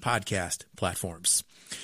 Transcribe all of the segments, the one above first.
podcast platforms.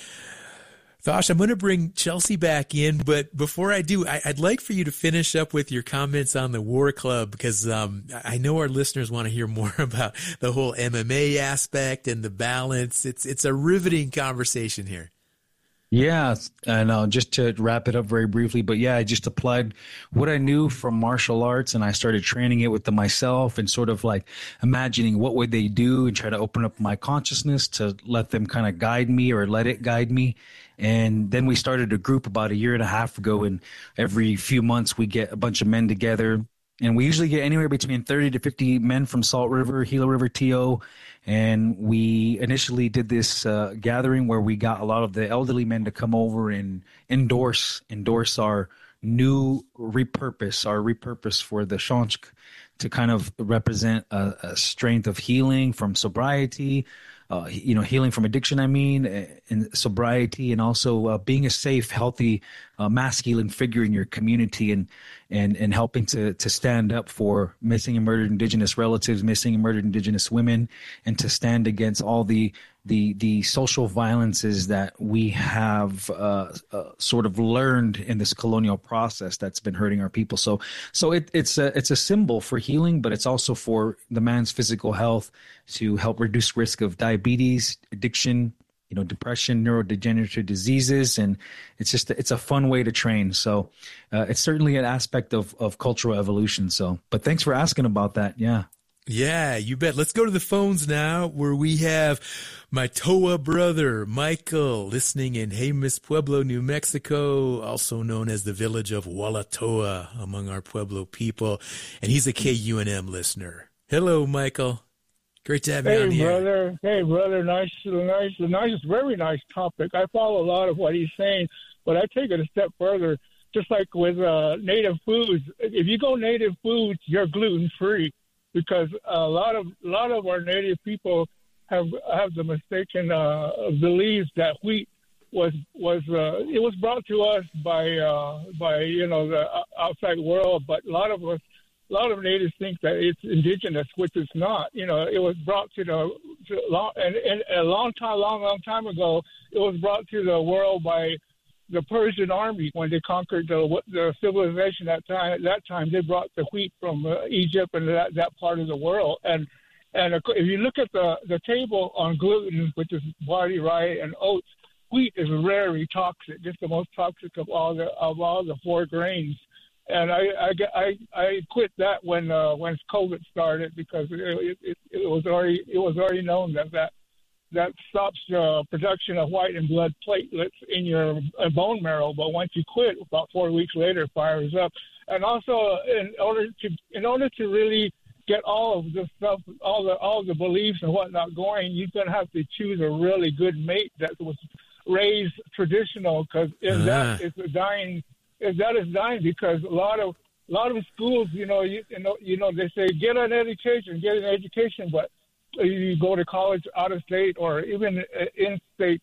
Thosh, I'm going to bring Chelsea back in, but before I do, I'd like for you to finish up with your comments on the War Club, because I know our listeners want to hear more about the whole MMA aspect and the balance. It's a riveting conversation here. Yeah, and just to wrap it up very briefly, but yeah, I just applied what I knew from martial arts, and I started training it with them myself, and sort of like imagining what would they do, and try to open up my consciousness to let them kind of guide me, or let it guide me. And then we started a group about a year and a half ago, and every few months we get a bunch of men together, and we usually get anywhere between 30 to 50 men from Salt River, Gila River, TO. And we initially did this gathering where we got a lot of the elderly men to come over and endorse our new repurpose for the Shonchk, to kind of represent a strength of healing from sobriety, healing from addiction, and sobriety, and also being a safe, healthy, masculine figure in your community, and helping to stand up for missing and murdered Indigenous relatives, missing and murdered Indigenous women, and to stand against all the social violences that we have sort of learned in this colonial process that's been hurting our people. So it's a symbol for healing, but it's also for the man's physical health, to help reduce risk of diabetes, addiction, depression, neurodegenerative diseases. And it's a fun way to train. So it's certainly an aspect of cultural evolution. So, but thanks for asking about that. Yeah. Yeah, you bet. Let's go to the phones now, where we have my Toa brother, Michael, listening in Jemez Pueblo, New Mexico, also known as the village of Walatoa among our Pueblo people. And he's a KUNM listener. Hello, Michael. Great to have you on here. Hey, brother. Nice, very nice topic. I follow a lot of what he's saying, but I take it a step further. Just like with native foods, if you go native foods, you're gluten-free. Because a lot of our native people have the mistaken belief that wheat was brought to us by the outside world, but a lot of natives think that it's indigenous, which it's not. It was brought a long time ago. It was brought to the world by the Persian army when they conquered the civilization. At that time, they brought the wheat from Egypt and that part of the world. And if you look at the table on gluten, which is barley, rye, and oats, wheat is very toxic. Just the most toxic of all the four grains. And I quit that when COVID started, because it was already known that stops the production of white and blood platelets in your bone marrow. But once you quit, about 4 weeks later, it fires up. And also, in order to really get all of this stuff, all the beliefs and whatnot going, you're gonna have to choose a really good mate that was raised traditional. Because if that is dying, because a lot of schools, they say get an education, but you go to college out of state or even in state,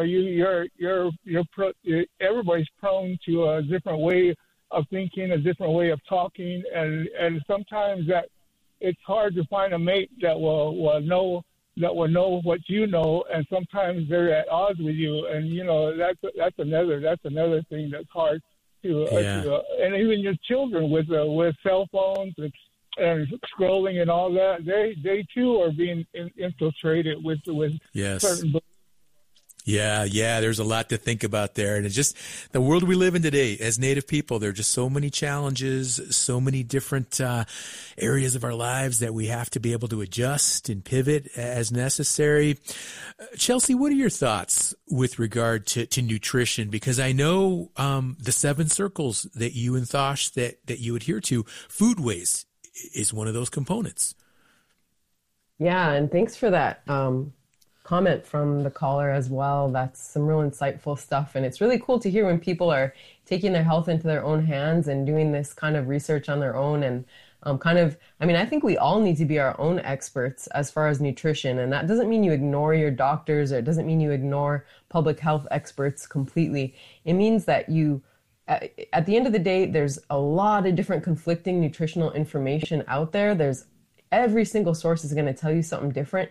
everybody's prone to a different way of thinking, a different way of talking, and sometimes that it's hard to find a mate that will know what you know, and sometimes they're at odds with you, and that's another thing that's hard to and even your children with cell phones and scrolling and all that, they too are being infiltrated with certain beliefs. Yeah, there's a lot to think about there. And it's just the world we live in today as Native people. There are just so many challenges, so many different areas of our lives that we have to be able to adjust and pivot as necessary. Chelsea, what are your thoughts with regard to nutrition? Because I know the 7 circles that you and Thosh that you adhere to, food waste is one of those components. Yeah, and thanks for that comment from the caller as well. That's some real insightful stuff, and it's really cool to hear when people are taking their health into their own hands and doing this kind of research on their own. And I think we all need to be our own experts as far as nutrition, and that doesn't mean you ignore your doctors, or it doesn't mean you ignore public health experts completely. It means that you at the end of the day, there's a lot of different conflicting nutritional information out there. Every single source is going to tell you something different.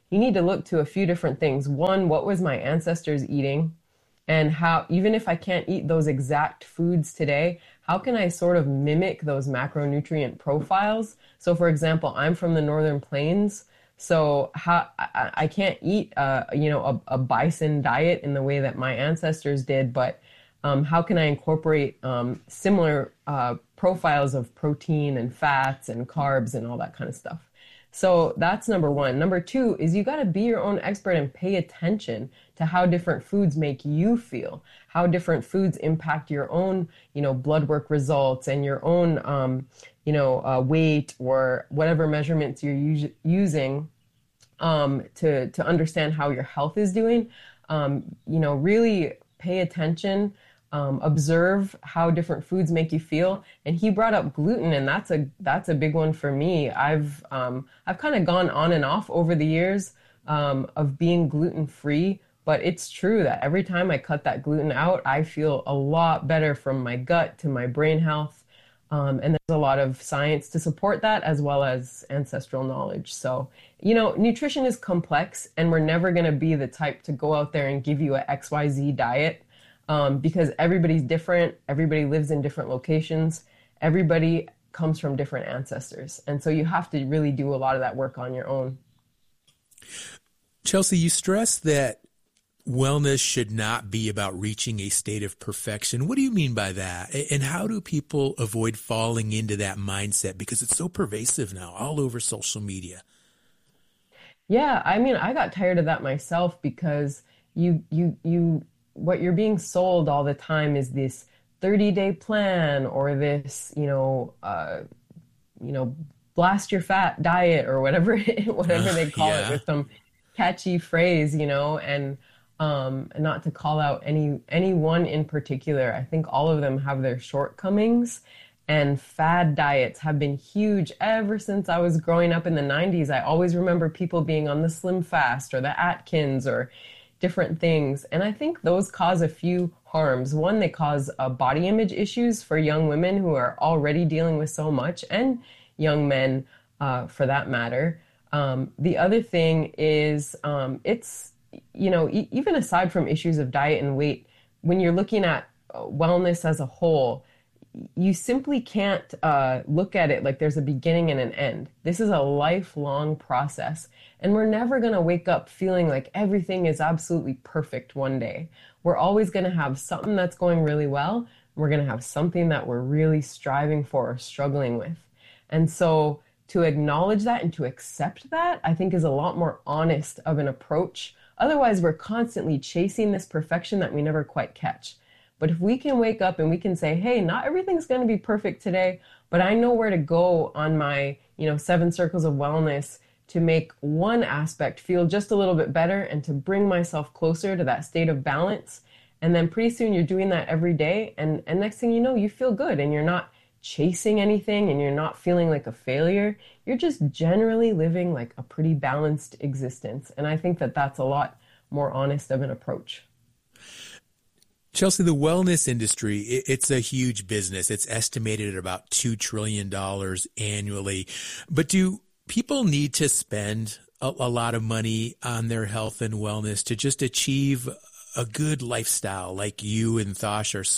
you need to look to a few different things. One, what was my ancestors eating? And how, even if I can't eat those exact foods today, how can I sort of mimic those macronutrient profiles? So, for example, I'm from the Northern Plains, so how I can't eat, a bison diet in the way that my ancestors did, but how can I incorporate similar profiles of protein and fats and carbs and all that kind of stuff? So that's number one. Number two is you got to be your own expert and pay attention to how different foods make you feel, how different foods impact your own, blood work results and your own, weight or whatever measurements you're using to understand how your health is doing. Really pay attention. Observe how different foods make you feel. And he brought up gluten, and that's a big one for me. I've kind of gone on and off over the years of being gluten free, but it's true that every time I cut that gluten out, I feel a lot better from my gut to my brain health. And there's a lot of science to support that, as well as ancestral knowledge. So, nutrition is complex, and we're never going to be the type to go out there and give you a XYZ diet. Because everybody's different, everybody lives in different locations, everybody comes from different ancestors. And so you have to really do a lot of that work on your own. Chelsea, you stress that wellness should not be about reaching a state of perfection. What do you mean by that? And how do people avoid falling into that mindset? Because it's so pervasive now, all over social media. Yeah, I mean, I got tired of that myself because what you're being sold all the time is this 30-day plan or this, blast your fat diet or whatever they call it with some catchy phrase, and not to call out any one in particular. I think all of them have their shortcomings, and fad diets have been huge ever since I was growing up in the 90s. I always remember people being on the Slim Fast or the Atkins or different things. And I think those cause a few harms. One, they cause body image issues for young women who are already dealing with so much, and young men for that matter. The other thing is it's, even aside from issues of diet and weight, when you're looking at wellness as a whole, you simply can't look at it like there's a beginning and an end. This is a lifelong process. And we're never going to wake up feeling like everything is absolutely perfect one day. We're always going to have something that's going really well. We're going to have something that we're really striving for or struggling with. And so to acknowledge that and to accept that, I think is a lot more honest of an approach. Otherwise, we're constantly chasing this perfection that we never quite catch. But if we can wake up and we can say, hey, not everything's going to be perfect today, but I know where to go on my, 7 circles of wellness to make one aspect feel just a little bit better and to bring myself closer to that state of balance. And then pretty soon you're doing that every day. And next thing you know, you feel good and you're not chasing anything and you're not feeling like a failure. You're just generally living like a pretty balanced existence. And I think that that's a lot more honest of an approach. Chelsea, the wellness industry, it's a huge business. It's estimated at about $2 trillion annually. But do people need to spend a lot of money on their health and wellness to just achieve a good lifestyle like you and Thosh are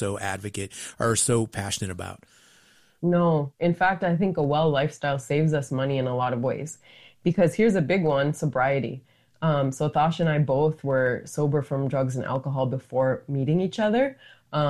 so passionate about? No. In fact, I think a well lifestyle saves us money in a lot of ways. Because here's a big one, sobriety. So Thosh and I both were sober from drugs and alcohol before meeting each other.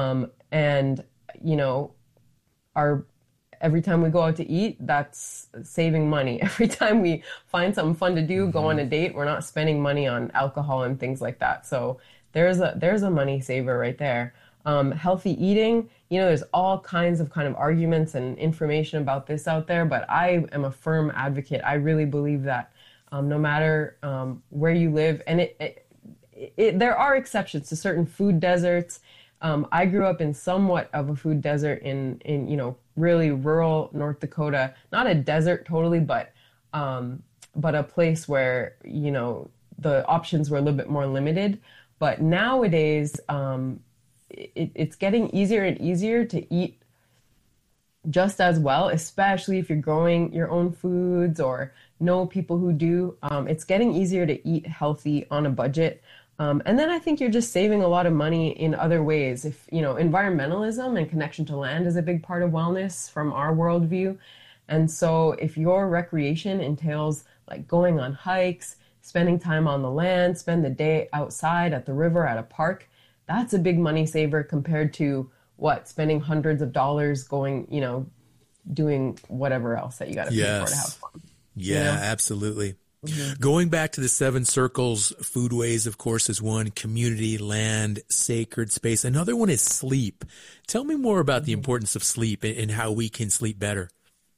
Every time we go out to eat, that's saving money. Every time we find something fun to do, go on a date, we're not spending money on alcohol and things like that. So there's a money saver right there. Healthy eating, there's all kinds of kind of arguments and information about this out there, but I am a firm advocate. I really believe that no matter where you live, and there are exceptions to certain food deserts. I grew up in somewhat of a food desert in really rural North Dakota, not a desert totally, but a place where, the options were a little bit more limited. But nowadays, it's getting easier and easier to eat just as well, especially if you're growing your own foods or know people who do. It's getting easier to eat healthy on a budget. And then I think you're just saving a lot of money in other ways. If, environmentalism and connection to land is a big part of wellness from our worldview. And so if your recreation entails like going on hikes, spending time on the land, spend the day outside at the river, at a park, that's a big money saver compared to spending hundreds of dollars going, doing whatever else that you got to pay for to have fun. Yeah, absolutely. Mm-hmm. Going back to the 7 circles, foodways, of course, is one. Community, land, sacred space. Another one is sleep. Tell me more about the importance of sleep and how we can sleep better.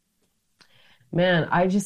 Man,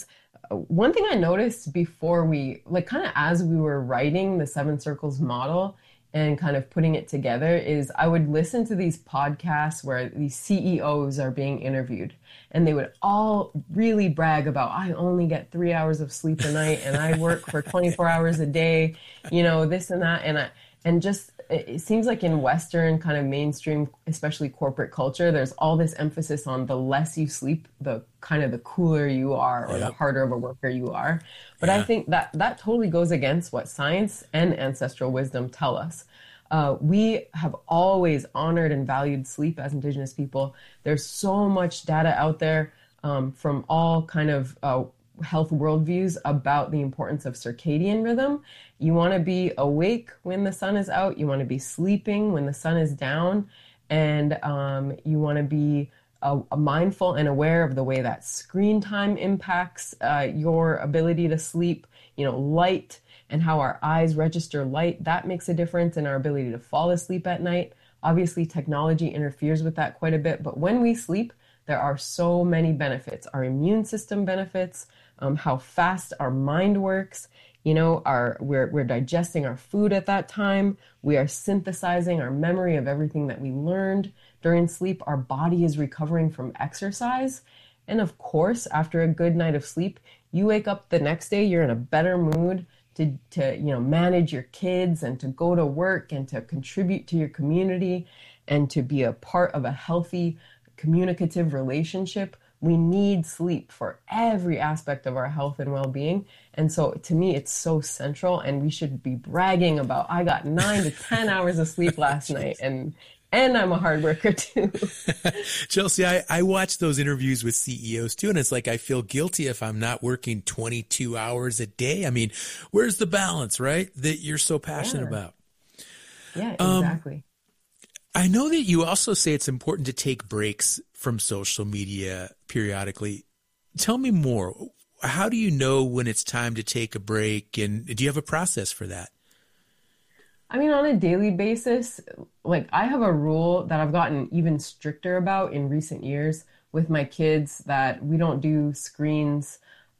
one thing I noticed before kind of as we were writing the 7 circles model and kind of putting it together is I would listen to these podcasts where these CEOs are being interviewed, and they would all really brag about, I only get 3 hours of sleep a night and I work for 24 hours a day, this and that. And just, it seems like in Western kind of mainstream, especially corporate culture, there's all this emphasis on the less you sleep, the cooler you are, or the harder of a worker you are. But I think that totally goes against what science and ancestral wisdom tell us. We have always honored and valued sleep as Indigenous people. There's so much data out there from all kind of health worldviews about the importance of circadian rhythm. You want to be awake when the sun is out. You want to be sleeping when the sun is down. And you want to be mindful and aware of the way that screen time impacts your ability to sleep. Light and how our eyes register light, that makes a difference in our ability to fall asleep at night. Obviously, technology interferes with that quite a bit. But when we sleep, there are so many benefits. Our immune system benefits, how fast our mind works. We're digesting our food at that time. We are synthesizing our memory of everything that we learned during sleep. Our body is recovering from exercise. And of course, after a good night of sleep, you wake up the next day, you're in a better mood to manage your kids and to go to work and to contribute to your community and to be a part of a healthy communicative relationship. We need sleep for every aspect of our health and well-being. And so to me, it's so central, and we should be bragging about, I got 9 to 10 hours of sleep last night, and I'm a hard worker too. Chelsea, I watch those interviews with CEOs too, and it's like I feel guilty if I'm not working 22 hours a day. I mean, where's the balance, right, that you're so passionate about? Yeah, exactly. I know that you also say it's important to take breaks from social media periodically. Tell me more. How do you know when it's time to take a break, and do you have a process for that? I mean, on a daily basis, like I have a rule that I've gotten even stricter about in recent years with my kids, that we don't do screens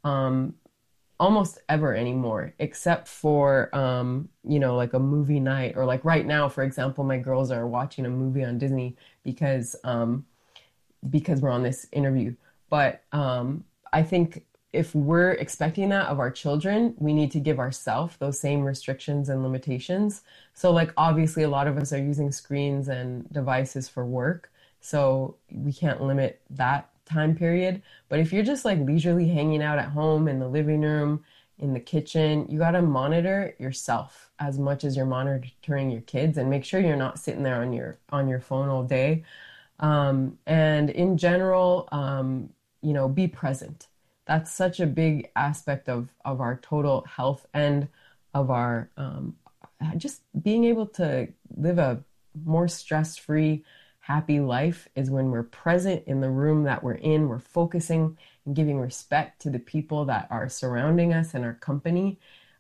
almost ever anymore, except for, like a movie night, or like right now, for example, my girls are watching a movie on Disney because we're on this interview. But I think if we're expecting that of our children, we need to give ourselves those same restrictions and limitations. So like, obviously a lot of us are using screens and devices for work, so we can't limit that time period. But if you're just like leisurely hanging out at home, in the living room, in the kitchen, you got to monitor yourself as much as you're monitoring your kids, and make sure you're not sitting there on your phone all day. And in general, be present. That's such a big aspect of our total health and of our just being able to live a more stress-free, happy life, is when we're present in the room that we're in. We're focusing and giving respect to the people that are surrounding us and our company.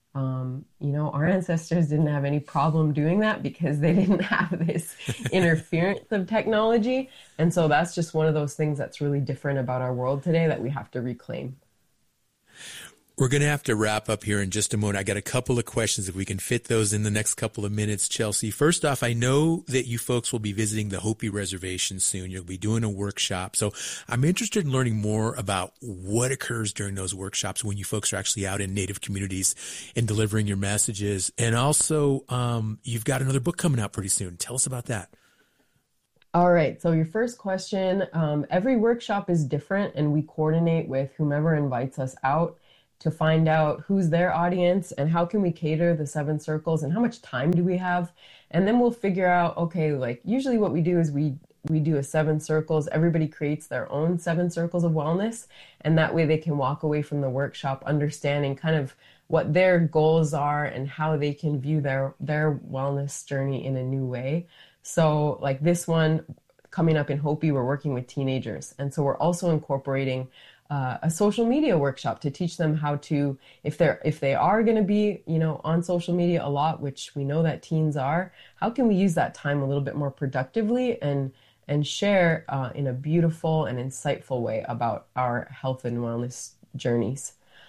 Our ancestors didn't have any problem doing that because they didn't have this interference of technology. And so that's just one of those things that's really different about our world today that we have to reclaim. We're going to have to wrap up here in just a moment. I got a couple of questions, if we can fit those in the next couple of minutes, Chelsea. First off, I know that you folks will be visiting the Hopi Reservation soon. You'll be doing a workshop. So I'm interested in learning more about what occurs during those workshops when you folks are actually out in Native communities and delivering your messages. And also, you've got another book coming out pretty soon. Tell us about that. All right. So your first question, every workshop is different and we coordinate with whomever invites us out to find out who's their audience and how can we cater the 7 circles and how much time do we have. And then we'll figure out, okay, like usually what we do is we do a 7 circles. Everybody creates their own 7 circles of wellness. And that way they can walk away from the workshop understanding kind of what their goals are and how they can view their wellness journey in a new way. So like this one coming up in Hopi, we're working with teenagers. And so we're also incorporating a social media workshop to teach them how to, if they are going to be, on social media a lot, which we know that teens are, how can we use that time a little bit more productively and share in a beautiful and insightful way about our health and wellness journeys,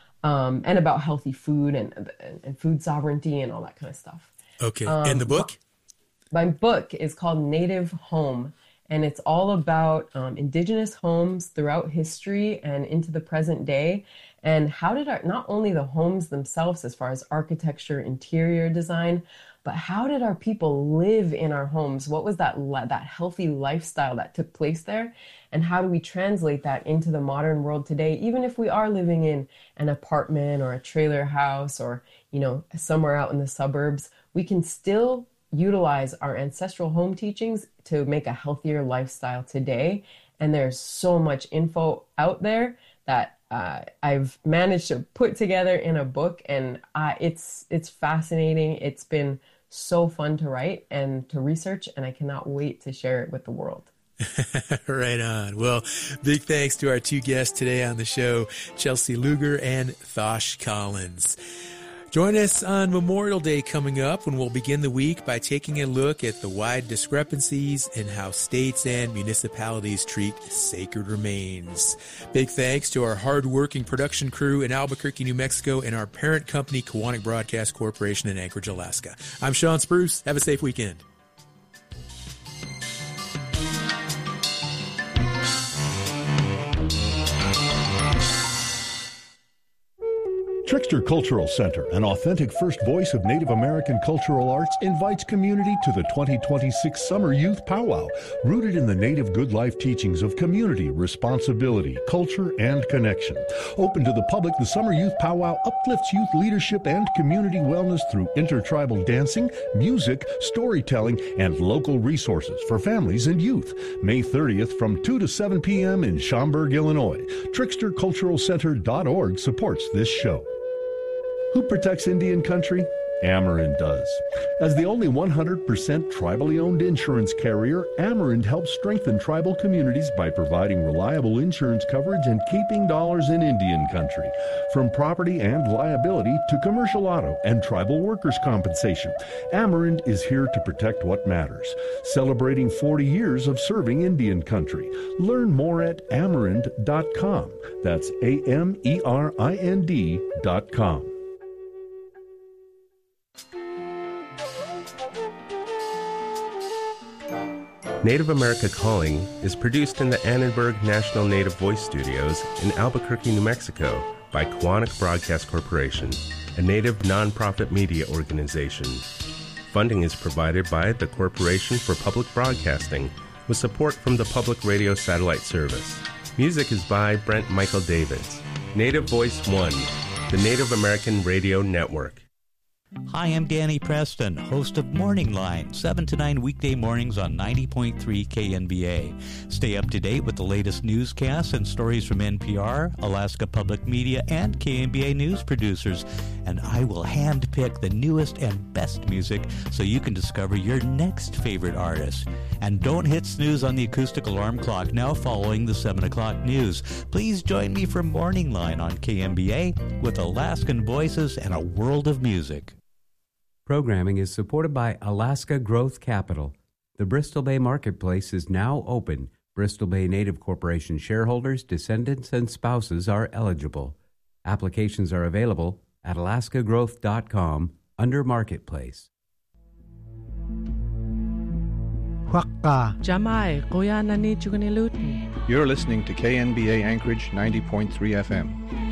and about healthy food and food sovereignty and all that kind of stuff. Okay. And the book? My book is called Native Home, and it's all about indigenous homes throughout history and into the present day, and how did not only the homes themselves as far as architecture, interior design, but how did our people live in our homes? What was that healthy lifestyle that took place there? And how do we translate that into the modern world today, even if we are living in an apartment or a trailer house or, somewhere out in the suburbs, we can still utilize our ancestral home teachings to make a healthier lifestyle today. And there's so much info out there that I've managed to put together in a book, and it's fascinating. It's been so fun to write and to research, and I cannot wait to share it with the world. Right on. Well, big thanks to our 2 guests today on the show, Chelsea Luger and Thosh Collins. Join us on Memorial Day coming up when we'll begin the week by taking a look at the wide discrepancies in how states and municipalities treat sacred remains. Big thanks to our hard-working production crew in Albuquerque, New Mexico, and our parent company, Kiwanis Broadcast Corporation in Anchorage, Alaska. I'm Sean Spruce. Have a safe weekend. Trickster Cultural Center, an authentic first voice of Native American cultural arts, invites community to the 2026 Summer Youth Powwow, rooted in the Native Good Life teachings of community, responsibility, culture, and connection. Open to the public, the Summer Youth Powwow uplifts youth leadership and community wellness through intertribal dancing, music, storytelling, and local resources for families and youth. May 30th from 2 to 7 p.m. in Schaumburg, Illinois. TricksterCulturalCenter.org supports this show. Who protects Indian country? Amerind does. As the only 100% tribally owned insurance carrier, Amerind helps strengthen tribal communities by providing reliable insurance coverage and keeping dollars in Indian country. From property and liability to commercial auto and tribal workers' compensation, Amerind is here to protect what matters. Celebrating 40 years of serving Indian country. Learn more at Amerind.com. That's AMERIND.com. Native America Calling is produced in the Annenberg National Native Voice Studios in Albuquerque, New Mexico by Kiwanis Broadcast Corporation, a Native nonprofit media organization. Funding is provided by the Corporation for Public Broadcasting with support from the Public Radio Satellite Service. Music is by Brent Michael Davids. Native Voice One, the Native American Radio Network. Hi, I'm Danny Preston, host of Morning Line, 7 to 9 weekday mornings on 90.3 KNBA. Stay up to date with the latest newscasts and stories from NPR, Alaska Public Media, and KNBA news producers. And I will handpick the newest and best music so you can discover your next favorite artist. And don't hit snooze on the acoustic alarm clock now following the 7 o'clock news. Please join me for Morning Line on KNBA with Alaskan voices and a world of music. Programming is supported by Alaska Growth Capital. The Bristol Bay Marketplace is now open. Bristol Bay Native Corporation shareholders, descendants, and spouses are eligible. Applications are available at alaskagrowth.com under Marketplace. You're listening to KNBA Anchorage 90.3 FM.